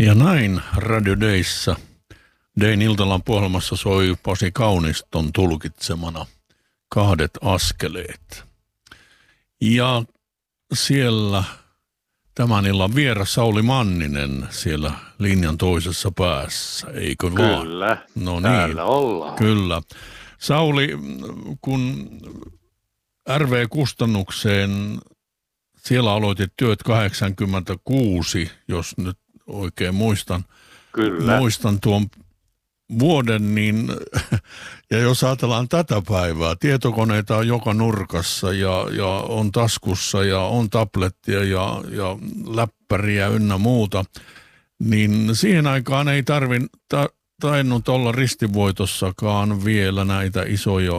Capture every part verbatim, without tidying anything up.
Ja näin Radio Dayssä Dayn iltalan puhelmassa soi Pasi Kauniston tulkitsemana Kahdet askeleet. Ja siellä tämän illan vieras Sauli Manninen siellä linjan toisessa päässä, eikö vaan? Kyllä, no niin, täällä ollaan. Kyllä. Sauli, kun R V-kustannukseen siellä aloitit työt kahdeksankymmentäkuusi, jos nyt oikein muistan, Kyllä. muistan tuon vuoden, niin ja jos ajatellaan tätä päivää, tietokoneita on joka nurkassa ja, ja on taskussa ja on tablettia ja, ja läppäriä ynnä muuta, niin siihen aikaan ei tarvin, ta, tainnut olla ristivoitossakaan vielä näitä isoja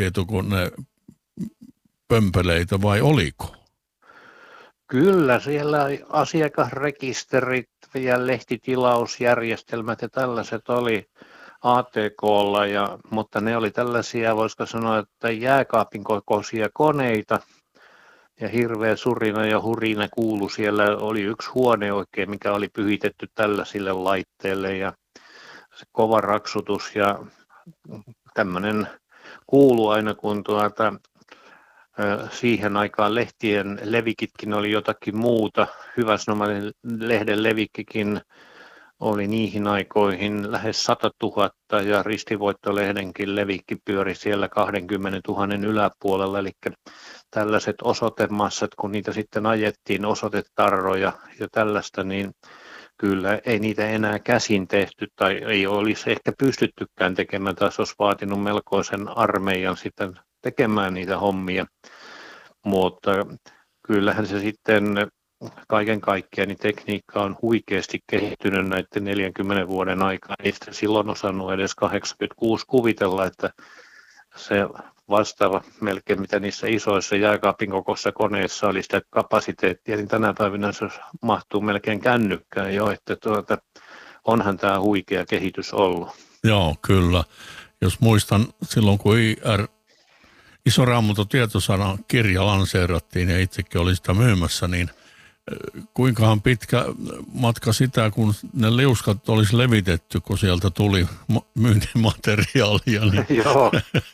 tietokonepömpeleitä, vai oliko? Kyllä, siellä asiakasrekisterit ja lehtitilausjärjestelmät ja tällaiset oli A T K:lla, ja, mutta ne oli tällaisia, voisiko sanoa, että jääkaapin kokoisia koneita, ja hirveä surina ja hurina kuulu. Siellä oli yksi huone oikein, mikä oli pyhitetty tällaisille laitteille, ja se kova raksutus ja tämmöinen kuulu aina, kun tuota, siihen aikaan lehtien levikitkin oli jotakin muuta. Hyväsnomainen lehden levikkikin oli niihin aikoihin lähes sata tuhatta ja ristivoittolehdenkin levikki pyöri siellä kaksikymmentätuhatta yläpuolella. Eli tällaiset osoitemassat, kun niitä sitten ajettiin, osoitetarroja ja tällaista, niin kyllä ei niitä enää käsin tehty tai ei olisi ehkä pystyttykään tekemään. Taas olisi vaatinut melkoisen armeijan sitten tekemään niitä hommia, mutta kyllähän se sitten kaiken kaikkiaan niin tekniikka on huikeasti kehittynyt näiden neljänkymmenen vuoden aikana. Ei sitä silloin osannut edes kahdeksankymmentäkuusi kuvitella, että se vastaava melkein mitä niissä isoissa jääkaapin kokoisissa koneissa oli sitä kapasiteettia, niin tänä päivänä se mahtuu melkein kännykkään jo, että tuota, onhan tämä huikea kehitys ollut. Joo, kyllä. Jos muistan silloin, kun I R Iso Raamatun tietosana kirja lanseerattiin ja itsekin oli sitä myymässä, niin kuinkahan pitkä matka sitä, kun ne liuskat olisi levitetty, kun sieltä tuli myyntimateriaalia, niin Joo.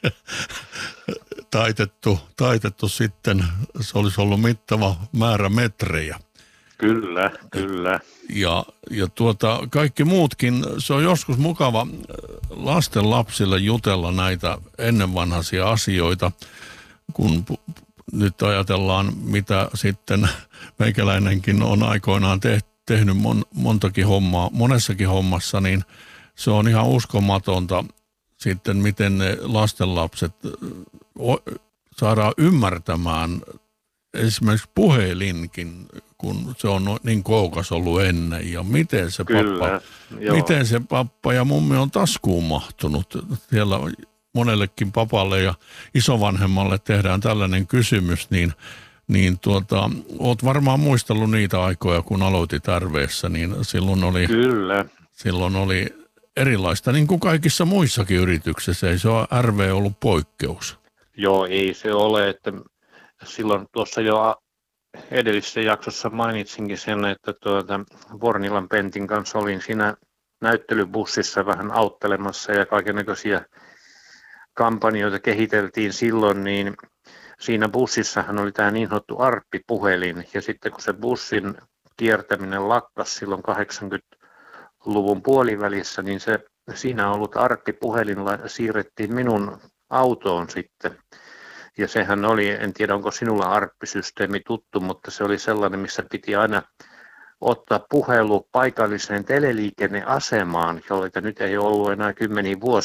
taitettu, taitettu sitten, se olisi ollut mittava määrä metrejä. Kyllä, kyllä. Ja, ja tuota, kaikki muutkin, se on joskus mukava lasten lapsille jutella näitä ennenvanhaisia asioita, kun nyt ajatellaan, mitä sitten meikäläinenkin on aikoinaan te- tehnyt mon- montakin hommaa, monessakin hommassa, niin se on ihan uskomatonta sitten, miten ne lastenlapset o- saadaan ymmärtämään esimerkiksi puhelinkin, kun se on niin koukas ollut ennen, ja miten se, pappa, miten se pappa ja mummi on taskuun mahtunut. Siellä monellekin papalle ja isovanhemmalle tehdään tällainen kysymys, niin, niin tuota, oot varmaan muistellut niitä aikoja, kun aloitit R V:ssä, niin silloin oli, Kyllä. silloin oli erilaista, niin kuin kaikissa muissakin yrityksissä, ei se ole R V ollut poikkeus. Joo, ei se ole, että silloin tuossa jo edellisessä jaksossa mainitsinkin sen, että tuota, Vornilan Pentin kanssa olin siinä näyttelybussissa vähän auttelemassa ja kaikennäköisiä kampanjoita kehiteltiin silloin, niin siinä bussissahan oli tämä niin sanottu ARPPI-puhelin, ja sitten kun se bussin kiertäminen lakkasi silloin kahdeksankymmentäluvun puolivälissä, niin se siinä ollut ARPPI-puhelin siirrettiin minun autoon sitten. Ja sehän oli, en tiedä onko sinulla ARPPI-systeemi tuttu, mutta se oli sellainen, missä piti aina ottaa puhelu paikalliseen teleliikenneasemaan, joita nyt ei ollut enää kymmeniä vuosia.